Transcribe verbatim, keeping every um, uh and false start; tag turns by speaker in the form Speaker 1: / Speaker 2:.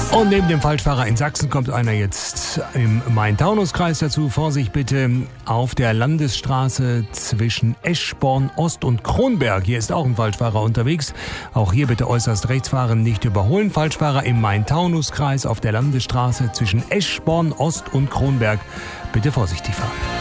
Speaker 1: Und neben dem Falschfahrer in Sachsen kommt einer jetzt im Main-Taunus-Kreis dazu. Vorsicht bitte auf der Landesstraße zwischen Eschborn Ost und Kronberg. Hier ist auch ein Falschfahrer unterwegs. Auch hier bitte äußerst rechts fahren, nicht überholen. Falschfahrer im Main-Taunus-Kreis auf der Landesstraße zwischen Eschborn Ost und Kronberg. Bitte vorsichtig fahren.